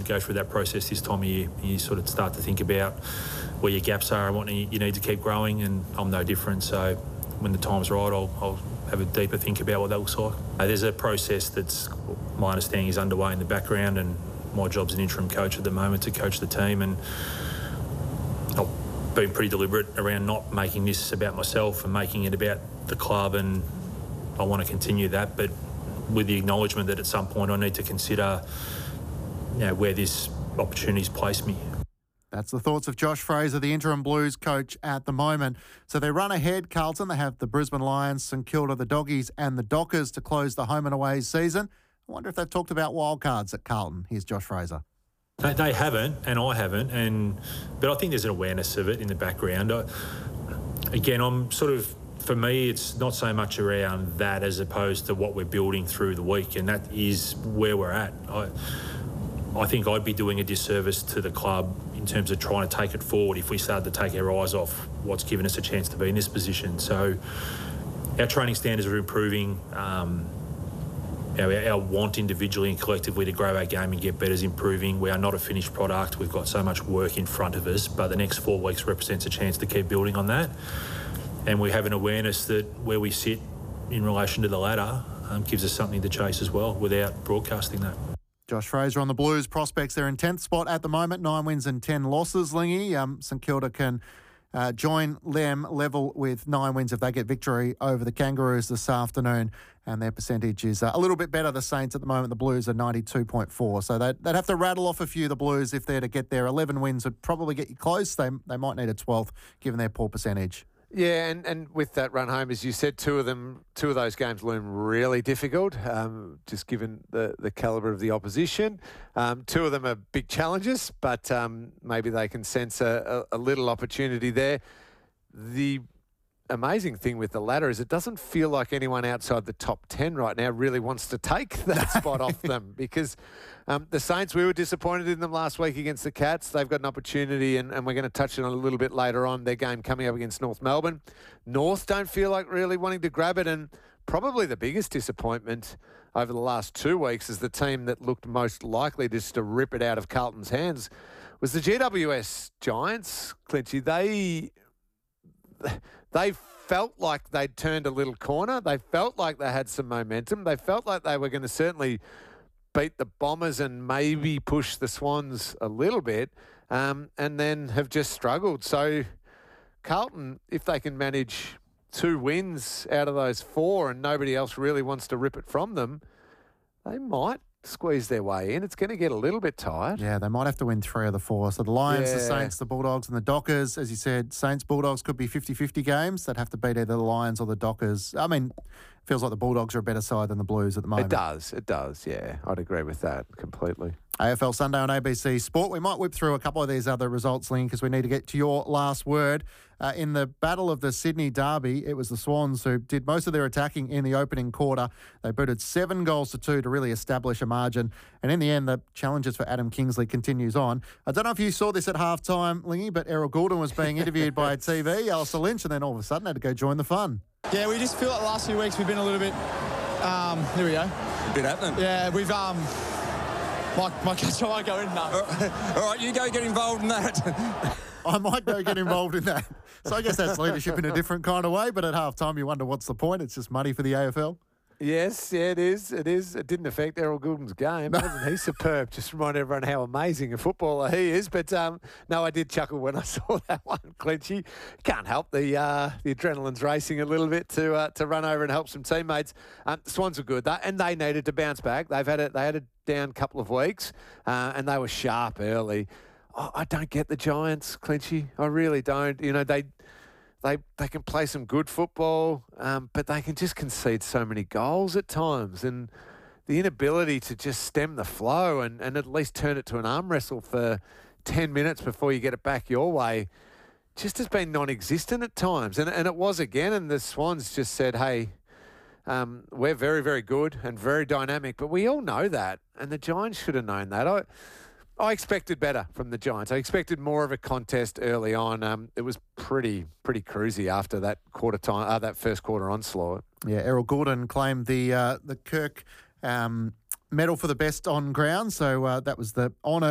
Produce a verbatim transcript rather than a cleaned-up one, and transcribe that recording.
of go through that process this time of year. You sort of start to think about where your gaps are and what you need to keep growing, and I'm no different. So when the time's right, I'll, I'll have a deeper think about what that looks like. Uh, there's a process that's, my understanding, is underway in the background, and my job's an interim coach at the moment to coach the team, and I've been pretty deliberate around not making this about myself and making it about the club, and I want to continue that, but with the acknowledgement that at some point I need to consider, you know, where this opportunity's placed me. That's the thoughts of Josh Fraser, the interim Blues coach at the moment. So they run ahead, Carlton. They have the Brisbane Lions, St Kilda, the Doggies and the Dockers to close the home and away season. I wonder if they've talked about wildcards at Carlton. Here's Josh Fraser. They, they haven't, and I haven't, and but I think there's an awareness of it in the background. I, again, I'm sort of, for me, it's not so much around that as opposed to what we're building through the week, and that is where we're at. I, I think I'd be doing a disservice to the club in terms of trying to take it forward if we started to take our eyes off what's given us a chance to be in this position. So our training standards are improving. Um, our, our want individually and collectively to grow our game and get better is improving. We are not a finished product. We've got so much work in front of us, but the next four weeks represents a chance to keep building on that. And we have an awareness that where we sit in relation to the ladder um, gives us something to chase as well without broadcasting that. Josh Fraser on the Blues prospects. They're in tenth spot at the moment, nine wins and ten losses, Lingy. Um, St Kilda can uh, join them level with nine wins if they get victory over the Kangaroos this afternoon, and their percentage is uh, a little bit better. The Saints at the moment, the Blues are ninety-two point four, so they'd, they'd have to rattle off a few, the Blues, if they're to get there. eleven wins would probably get you close. They, they might need a twelfth given their poor percentage. Yeah, and, and with that run home, as you said, two of them, two of those games loom really difficult, um, just given the, the calibre of the opposition. Um, two of them are big challenges, but um, maybe they can sense a, a, a little opportunity there. The amazing thing with the ladder is it doesn't feel like anyone outside the top ten right now really wants to take that spot off them, because um, the Saints, we were disappointed in them last week against the Cats. They've got an opportunity, and, and we're going to touch on it a little bit later on, their game coming up against North Melbourne. North don't feel like really wanting to grab it, and probably the biggest disappointment over the last two weeks is the team that looked most likely just to rip it out of Carlton's hands was the G W S Giants. Clinchy, they... They felt like they'd turned a little corner. They felt like they had some momentum. They felt like they were going to certainly beat the Bombers and maybe push the Swans a little bit, um, and then have just struggled. So Carlton, if they can manage two wins out of those four and nobody else really wants to rip it from them, they might squeeze their way in. It's going to get a little bit tight. Yeah, they might have to win three of the four. So the Lions, yeah. the Saints, the Bulldogs and the Dockers. As you said, Saints, Bulldogs could be fifty-fifty games. They'd have to beat either the Lions or the Dockers. I mean, it feels like the Bulldogs are a better side than the Blues at the moment. It does. It does, yeah. I'd agree with that completely. A F L Sunday on A B C Sport. We might whip through a couple of these other results, Ling, because we need to get to your last word. Uh, in the Battle of the Sydney Derby, it was the Swans who did most of their attacking in the opening quarter. They booted seven goals to two to really establish a margin. And in the end, the challenges for Adam Kingsley continues on. I don't know if you saw this at halftime, Lingy, but Errol Goulden was being interviewed by T V, Alistair Lynch, and then all of a sudden had to go join the fun. Yeah, we just feel like the last few weeks we've been a little bit, um, here we go. A bit happening. Yeah, we've, um, my, my catch, I won't go in now. All right, you go get involved in that. I might go get involved in that. So I guess that's leadership in a different kind of way, but at halftime you wonder what's the point? It's just money for the A F L. Yes, yeah, it is. It is. It didn't affect Errol Goulden's game. Wasn't he superb? Just remind everyone how amazing a footballer he is. But um, no, I did chuckle when I saw that one, Clinchy. Can't help the uh, the adrenaline's racing a little bit to uh, to run over and help some teammates. Um, the Swans were good, and they needed to bounce back. They've had a they had a down couple of weeks, uh, and they were sharp early. Oh, I don't get the Giants, Clinchy. I really don't. You know, they. They they can play some good football, um, but they can just concede so many goals at times. And the inability to just stem the flow and, and at least turn it to an arm wrestle for ten minutes before you get it back your way just has been non-existent at times. And, and it was again, and the Swans just said, hey, um, we're very, very good and very dynamic, but we all know that. And the Giants should have known that. I I expected better from the Giants. I expected more of a contest early on. Um, it was pretty, pretty cruisy after that quarter time, uh, that first quarter onslaught. Yeah, Errol Goulden claimed the uh, the Kirk um, medal for the best on ground, so uh, that was the honour.